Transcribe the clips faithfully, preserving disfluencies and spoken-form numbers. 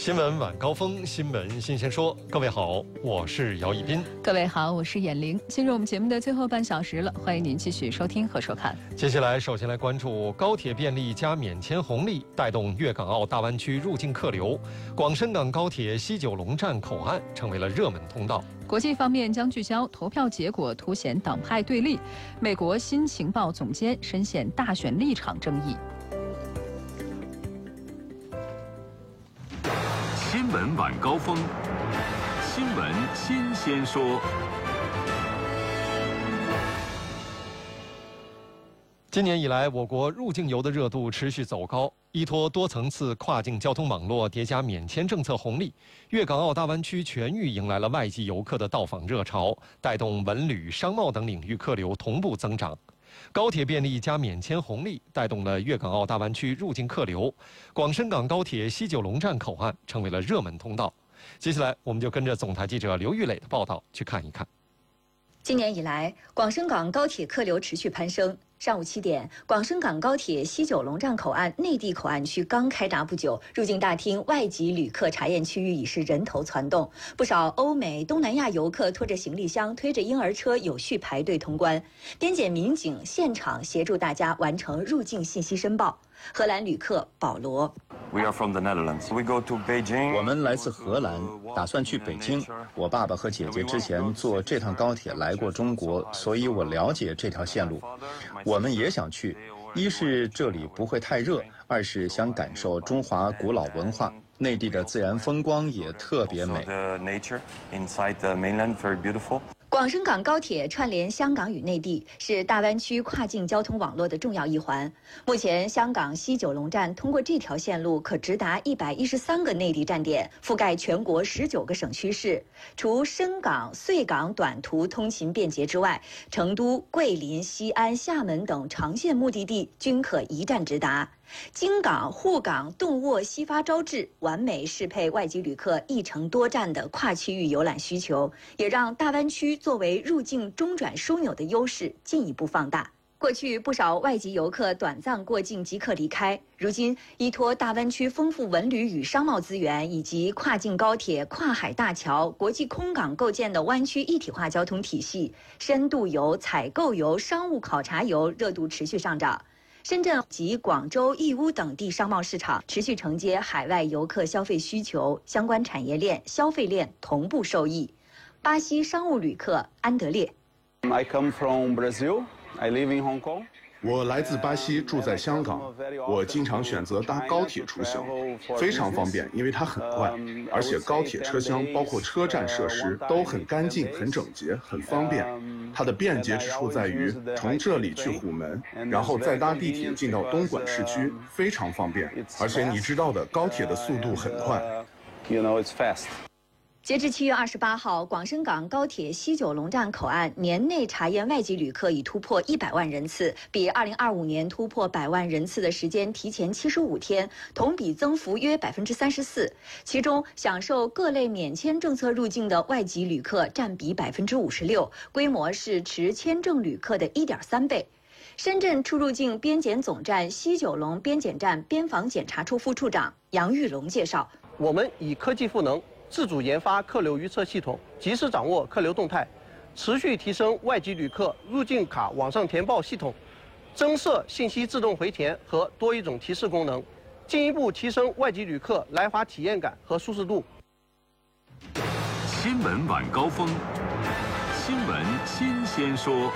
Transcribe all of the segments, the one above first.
新闻晚高峰，新闻新鲜说。各位好，我是姚一斌。 各位好，我是闫玲。进入我们节目的最后半小时了，欢迎您继续收听和收看。 接下来，首先来关注高铁便利加免签红利，带动粤港澳大湾区入境客流。广深港高铁西九龙站口岸成为了热门通道。 国际方面将聚焦投票结果凸显党派对立，美国新情报总监深陷大选立场争议。 新闻晚高峰，新闻新鲜说。 今年以来，我国入境游的热度持续走高，依托多层次跨境交通网络叠加免签政策红利，粤港澳大湾区全域迎来了外籍游客的到访热潮，带动文旅、商贸等领域客流同步增长。高铁便利加免签红利带动了粤港澳大湾区入境客流，广深港高铁西九龙站口岸成为了热门通道。接下来，我们就跟着总台记者刘玉磊的报道去看一看。 今年以来，广深港高铁客流持续攀升。上午七点，广深港高铁西九龙站口岸内地口岸区刚开闸不久，入境大厅外籍旅客查验区域已是人头攒动，不少欧美、东南亚游客拖着行李箱、推着婴儿车有序排队通关。边检民警现场协助大家完成入境信息申报。荷兰旅客保罗 We are from the Netherlands. We go to Beijing. 我们来自荷兰，打算去北京。我爸爸和姐姐之前坐这趟高铁来过中国，所以我了解这条线路。我们也想去，一是这里不会太热，二是想感受中华古老文化。内地的自然风光也特别美。 The nature inside the mainland very beautiful. 广深港高铁串联香港与内地，是大湾区跨境交通网络的重要一环。目前，香港西九龙站通过这条线路可直达一百一十三个内地站点，覆盖全国十九个省区市。除深港、穗港短途通勤便捷之外，成都、桂林、西安、厦门等长线目的地均可一站直达。京港、沪港、动沃、西发招致，完美适配外籍旅客一程多站的跨区域游览需求，也让大湾区作为入境中转枢纽的优势进一步放大。过去不少外籍游客短暂过境即刻离开，如今依托大湾区丰富文旅与商贸资源，以及跨境高铁、跨海大桥、国际空港构建的湾区一体化交通体系，深度游、采购游、商务考察游热度持续上涨。深圳及广州、义乌等地商贸市场持续承接海外游客消费需求，相关产业链、消费链同步受益。巴西商务旅客安德烈 I come from Brazil. I live in Hong Kong. 我来自巴西，住在香港。我经常选择搭高铁出行，非常方便，因为它很快，而且高铁车厢包括车站设施都很干净、很整洁、很方便。它的便捷之处在于从这里去虎门，然后再搭地铁进到东莞市区，非常方便。而且你知道的，高铁的速度很快。 You know, it's fast. 截至七月二十八号，广深港高铁西九龙站口岸年内查验外籍旅客已突破一百万人次，比二零二五年突破百万人次的时间提前七十五天，同比增幅约百分之三十四。其中，享受各类免签政策入境的外籍旅客占比百分之五十六，规模是持签证旅客的一点三倍。深圳出入境边检总站西九龙边检站边防检查处副处长杨玉龙介绍： 我们以科技赋能，自主研发客流预测系统，及时掌握客流动态，持续提升外籍旅客入境卡网上填报系统，增设信息自动回填和多一种提示功能，进一步提升外籍旅客来华体验感和舒适度。 新闻晚高峰，新闻新鲜说。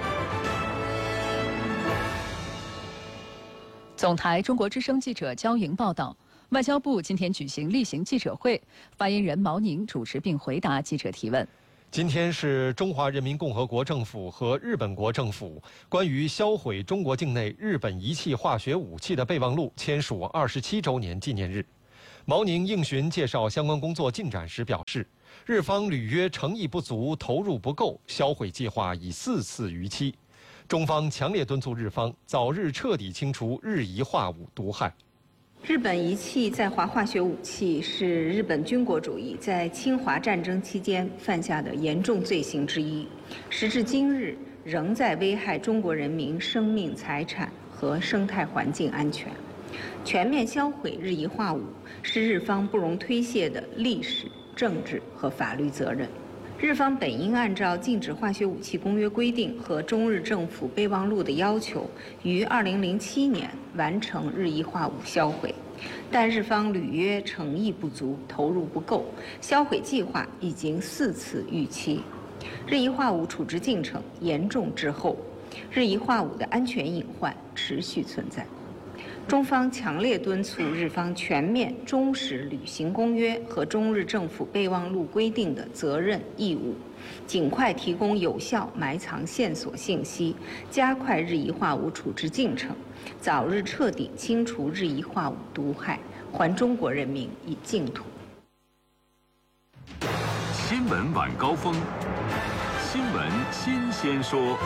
总台中国之声记者焦莹报道。外交部今天举行例行记者会，发言人毛宁主持并回答记者提问。 今天是中华人民共和国政府和日本国政府关于销毁中国境内日本仪器化学武器的备忘录签署二十七周年纪念日。毛宁应询介绍相关工作进展时表示，日方履约诚意不足，投入不够，销毁计划已四次逾期。中方强烈敦促日方早日彻底清除日仪化武毒害。 日本仪器在华化学武器是日本军国主义在侵华战争期间犯下的严重罪行之一，时至今日仍在危害中国人民生命财产和生态环境安全。 全面销毁日益化武是日方不容推卸的历史、政治和法律责任。日方本应按照《禁止化学武器公约》规定和中日政府备忘录的要求，于二零零七年完成日益化武销毁，但日方履约诚意不足，投入不够，销毁计划已经四次逾期，日益化武处置进程严重滞后，日益化武的安全隐患持续存在。中方强烈敦促日方全面忠实履行公约和中日政府备忘录规定的责任义务，尽快提供有效埋藏线索信息，加快日益化武处置进程，早日彻底清除日益化武毒害，还中国人民以净土。 新闻晚高峰，新闻新鲜说。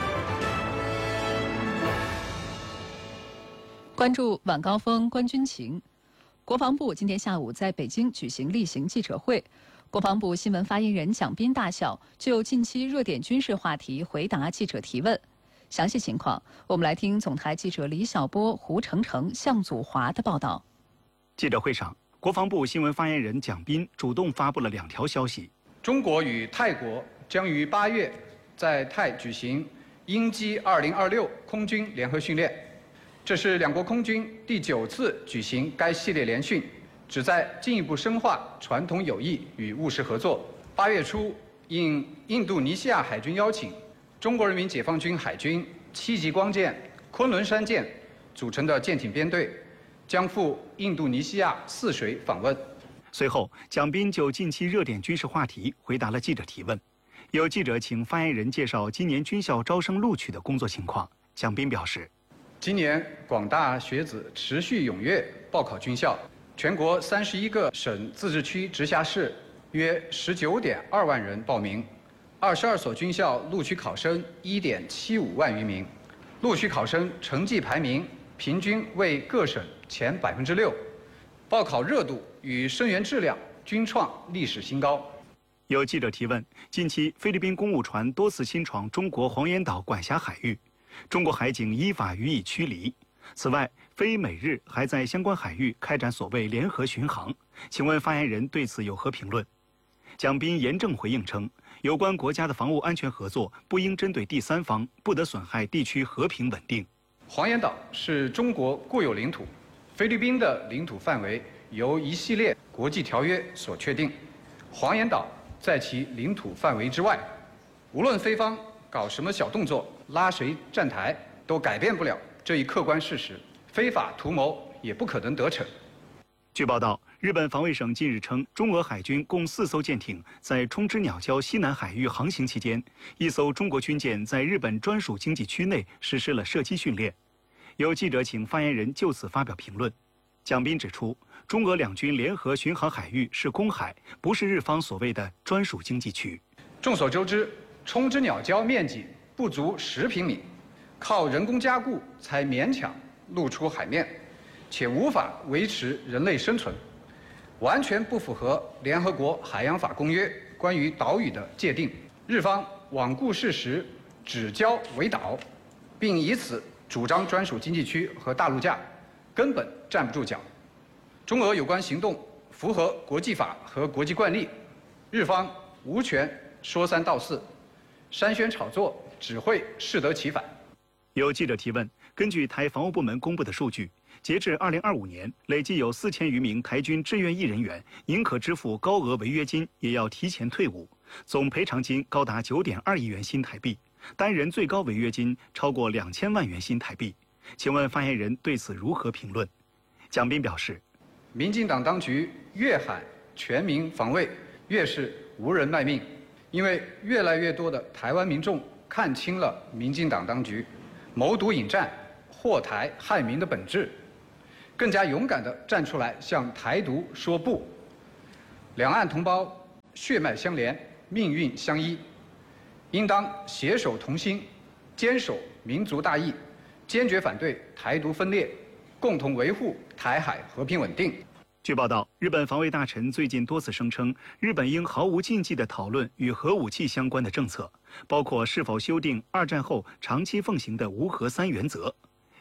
关注晚高峰，观军情。国防部今天下午在北京举行例行记者会，国防部新闻发言人蒋斌大校就近期热点军事话题回答记者提问。详细情况，我们来听总台记者李晓波、胡成成、向祖华的报道。 记者会上，国防部新闻发言人蒋斌主动发布了两条消息： 中国与泰国将于八月在泰举行鹰击二零二六空军联合训练。这是两国空军第九次举行该系列联训，旨在进一步深化传统友谊与务实合作。八月初，应印度尼西亚海军邀请，中国人民解放军海军七级光舰昆仑山舰组成的舰艇编队将赴印度尼西亚泗水访问。 随后，蒋斌就近期热点军事话题回答了记者提问。有记者请发言人介绍今年军校招生录取的工作情况，蒋斌表示。 今年广大学子持续踊跃报考军校，全国三十一个省、自治区、直辖市约十九点二万人报名，二十二所军校录取考生一点七五万余名，录取考生成绩排名平均为各省前百分之六，报考热度与生源质量均创历史新高。 有记者提问：近期菲律宾公务船多次侵闯中国黄岩岛管辖海域。中国海警依法予以驱离。此外，菲美日还在相关海域开展所谓联合巡航。请问发言人对此有何评论？蒋斌严正回应称，有关国家的防务安全合作不应针对第三方，不得损害地区和平稳定。 黄岩岛是中国固有领土，菲律宾的领土范围由一系列国际条约所确定。黄岩岛在其领土范围之外，无论菲方搞什么小动作，拉谁站台，都改变不了这一客观事实，非法图谋也不可能得逞。 据报道，日本防卫省近日称，中俄海军共四艘舰艇在冲之鸟礁西南海域航行期间，一艘中国军舰在日本专属经济区内实施了射击训练。有记者请发言人就此发表评论。蒋斌指出，中俄两军联合巡航海域是公海，不是日方所谓的专属经济区。 众所周知，冲之鸟礁面积不足十平米，靠人工加固才勉强露出海面，且无法维持人类生存，完全不符合联合国海洋法公约关于岛屿的界定。日方罔顾事实，指礁为岛，并以此主张专属经济区和大陆架，根本站不住脚。中俄有关行动符合国际法和国际惯例，日方无权说三道四，煽宣炒作只会适得其反。 有记者提问：根据台防务部门公布的数据，截至二零二五年，累计有四千余名台军志愿役人员宁可支付高额违约金，也要提前退伍，总赔偿金高达九点二亿元新台币，单人最高违约金超过两千万元新台币。请问发言人对此如何评论？蒋斌表示， 民进党当局越喊全民防卫，越是无人卖命，因为越来越多的台湾民众看清了民进党当局谋独引战、祸台害民的本质，更加勇敢地站出来向台独说不。两岸同胞血脉相连，命运相依，应当携手同心，坚守民族大义，坚决反对台独分裂，共同维护台海和平稳定。 据报道，日本防卫大臣最近多次声称，日本应毫无禁忌地讨论与核武器相关的政策，包括是否修订二战后长期奉行的无核三原则。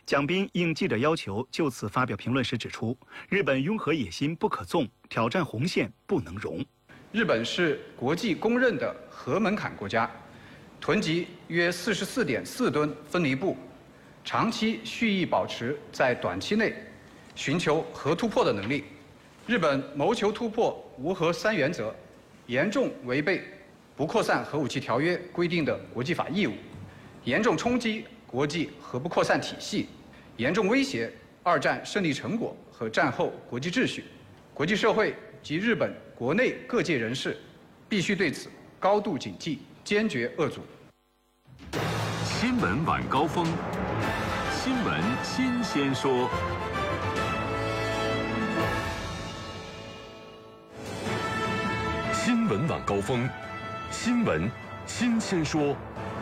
蒋斌应记者要求就此发表评论时指出，日本拥核野心不可纵，挑战红线不能容。 日本是国际公认的核门槛国家，囤积约四十四点四吨分离布，长期蓄意保持在短期内寻求核突破的能力。日本谋求突破无核三原则，严重违背不扩散核武器条约规定的国际法义务，严重冲击国际核不扩散体系，严重威胁二战胜利成果和战后国际秩序。国际社会及日本国内各界人士必须对此高度警惕，坚决遏阻。 新闻晚高峰，新闻新鲜说。新闻晚高峰，新闻新鲜说。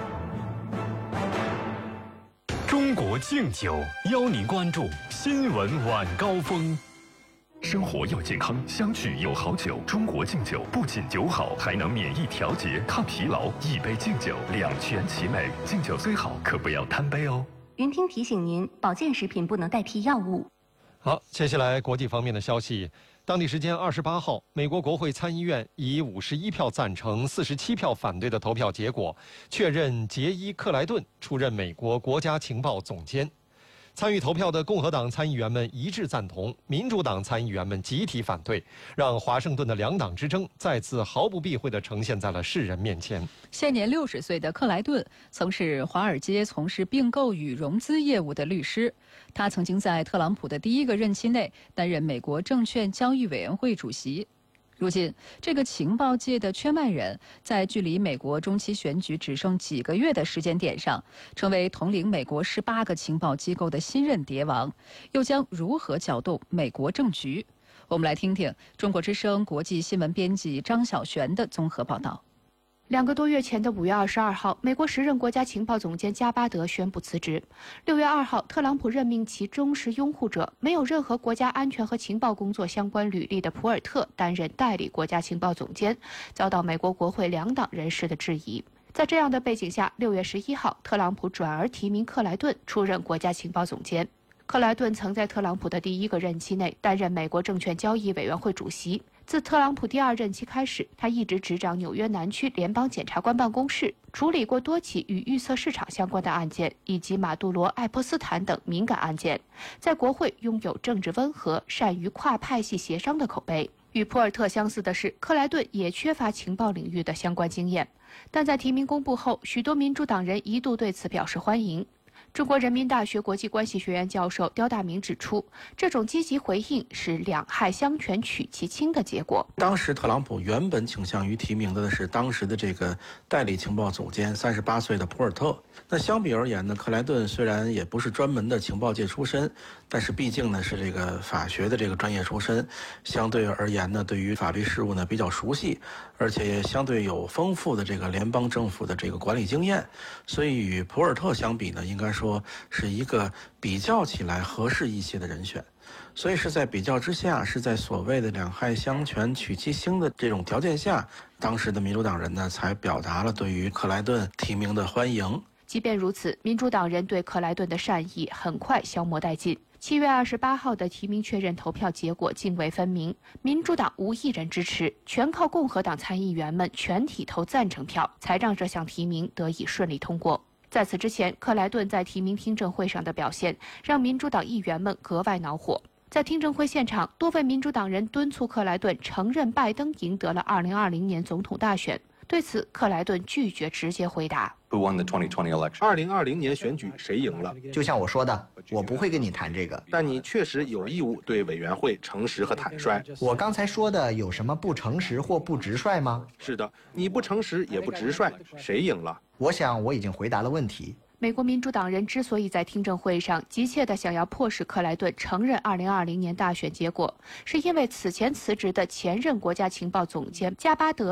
中国敬酒邀您关注新闻晚高峰。生活要健康，相聚有好酒。中国敬酒不仅酒好，还能免疫调节、抗疲劳。一杯敬酒，两全其美。敬酒虽好，可不要贪杯哦。 云听提醒您，保健食品不能代替药物。 好，接下来国际方面的消息。当地时间二十八号，美国国会参议院以五十一票赞成、四十七票反对的投票结果，确认杰伊·克莱顿出任美国国家情报总监。参与投票的共和党参议员们一致赞同，民主党参议员们集体反对，让华盛顿的两党之争再次毫不避讳地呈现在了世人面前。 现年六十岁的克莱顿曾是华尔街从事并购与融资业务的律师，他曾经在特朗普的第一个任期内担任美国证券交易委员会主席。如今，这个情报界的圈外人在距离美国中期选举只剩几个月的时间点上，成为统领美国十八个情报机构的新任谍王，又将如何搅动美国政局？我们来听听中国之声国际新闻编辑张晓璇的综合报道。 两个多月前的五月二十二号，美国时任国家情报总监加巴德宣布辞职。六月二号，特朗普任命其忠实拥护者、没有任何国家安全和情报工作相关履历的普尔特担任代理国家情报总监，遭到美国国会两党人士的质疑。在这样的背景下，六月十一号，特朗普转而提名克莱顿出任国家情报总监。克莱顿曾在特朗普的第一个任期内担任美国证券交易委员会主席。自特朗普第二任期开始，他一直执掌纽约南区联邦检察官办公室，处理过多起与预测市场相关的案件，以及马杜罗、爱泼斯坦等敏感案件。在国会拥有政治温和、善于跨派系协商的口碑。与普尔特相似的是，克莱顿也缺乏情报领域的相关经验，但在提名公布后，许多民主党人一度对此表示欢迎。中国人民大学国际关系学院教授刁大明指出，这种积极回应是两害相权取其轻的结果。 当时特朗普原本倾向于提名的是当时的这个代理情报总监三十八岁的普尔特。那相比而言呢，克莱顿虽然也不是专门的情报界出身，但是毕竟呢是这个法学的这个专业出身，相对而言呢，对于法律事务呢比较熟悉，而且也相对有丰富的这个联邦政府的这个管理经验，所以与普尔特相比呢，应该说是一个比较起来合适一些的人选。所以是在比较之下，是在所谓的两害相权取其轻的这种条件下，当时的民主党人呢才表达了对于克莱顿提名的欢迎。 即便如此，民主党人对克莱顿的善意很快消磨殆尽。七月二十八号的提名确认投票结果泾渭分明，民主党无一人支持，全靠共和党参议员们全体投赞成票，才让这项提名得以顺利通过。在此之前，克莱顿在提名听证会上的表现让民主党议员们格外恼火。在听证会现场，多位民主党人敦促克莱顿承认拜登赢得了二零二零年总统大选。对此，克莱顿拒绝直接回答。 二零二零年选举谁赢了？ 就像我说的，我不会跟你谈这个。 但你确实有义务对委员会诚实和坦率。 我刚才说的有什么不诚实或不直率吗？ 是的，你不诚实也不直率，谁赢了？ 我想我已经回答了问题。 美国民主党人之所以在听证会上急切地想要迫使克莱顿承认二零二零年大选结果，是因为此前辞职的前任国家情报总监加巴德